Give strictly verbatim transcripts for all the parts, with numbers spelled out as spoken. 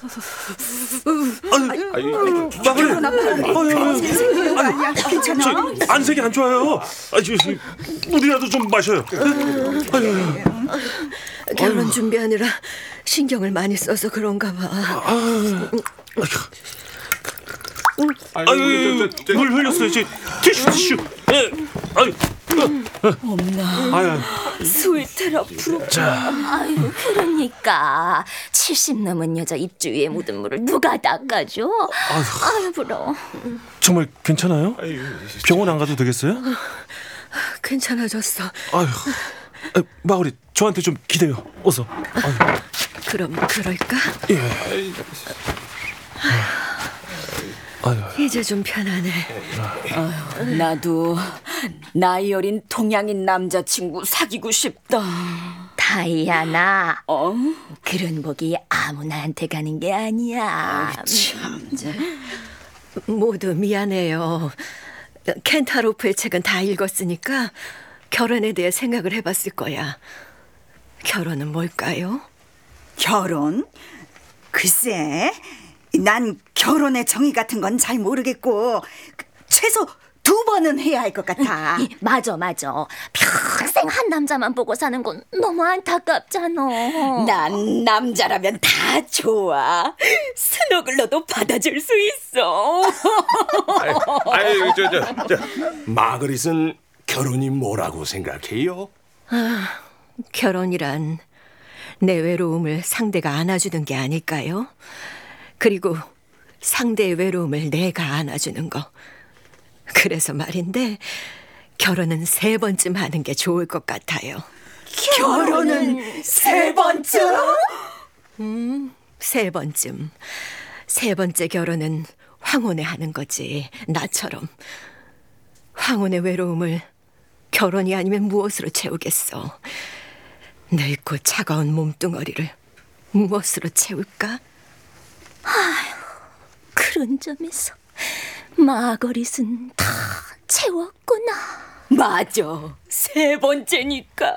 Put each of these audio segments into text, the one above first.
아유, 아유, 괜찮아? 안색이 안 좋아요. 아유, 물이라도 좀 마셔요. 아유. 결혼 준비하느라 신경을 많이 써서 그런가 봐. 아유, 아유, 물 흘렸어요. 저, 티슈, 티슈. 네. 아유. 없나? 아유. 스위테라 부럽다. 아유, 그러니까 칠십 넘은 여자 입주 위에 묻은 물을 누가 닦아줘? 아유, 아유 부러워. 정말 괜찮아요? 병원 안 가도 되겠어요? 괜찮아졌어. 아유, 아유, 마을이 저한테 좀 기대요. 어서. 아유. 그럼 그럴까? 예. 아유. 이제 좀 편하네. 아유, 나도 나이 어린 동양인 남자친구 사귀고 싶다. 다이아나, 어? 그런 복이 아무나한테 가는 게 아니야. 참. 모두 미안해요. 켄타로프의 책은 다 읽었으니까 결혼에 대해 생각을 해봤을 거야. 결혼은 뭘까요? 결혼? 글쎄, 난 결혼의 정의 같은 건 잘 모르겠고 최소 두 번은 해야 할 것 같아. 이, 맞아 맞아. 평생 한 남자만 보고 사는 건 너무 안타깝잖아. 난 남자라면 다 좋아. 스노글러도 받아줄 수 있어. 아유, 저, 저, 저, 마그릿은 결혼이 뭐라고 생각해요? 아, 결혼이란 내 외로움을 상대가 안아주는 게 아닐까요? 그리고 상대의 외로움을 내가 안아주는 거. 그래서 말인데 결혼은 세 번쯤 하는 게 좋을 것 같아요. 결혼은 세 번쯤? 음, 세 번쯤. 세 번째 결혼은 황혼에 하는 거지. 나처럼. 황혼의 외로움을 결혼이 아니면 무엇으로 채우겠어. 늙고 차가운 몸뚱어리를 무엇으로 채울까? 아휴, 그런 점에서 마거릿은 다 채웠구나. 맞아, 세 번째니까.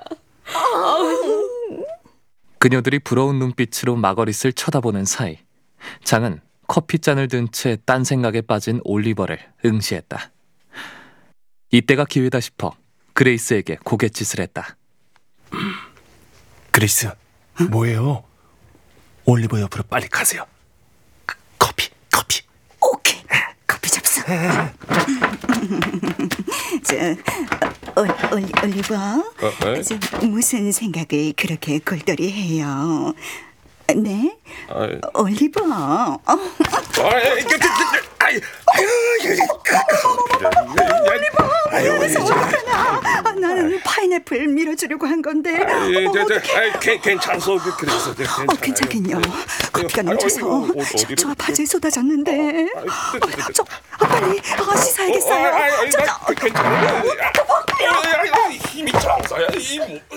그녀들이 부러운 눈빛으로 마거릿을 쳐다보는 사이 장은 커피잔을 든 채 딴 생각에 빠진 올리버를 응시했다. 이때가 기회다 싶어 그레이스에게 고갯짓을 했다. 그레이스, 뭐예요? 올리버 옆으로 빨리 가세요. 커피, 커피. 오케이, 커피 접수. 저, 어, 올, 올리버, 어, 저, 무슨 생각을 그렇게 골똘히 해요? 네? 아유. 올리버. 어. 아이, 그, 그, 그, 아이, 아유, 올리버, 어떡하나? 나는 파인애플 밀어주려고 한 건데. 아이, 어, 저, 저, 어떡해. 아이, 괜, 괜찮소. 그래서 어, 괜찮긴요. 커피가 넘쳐서 셔츠와 바지에 쏟아졌는데. 저, 아, 빨리 아, 씻어야겠어요. 저, 저, 괜찮아. 힘이 좀 없어요.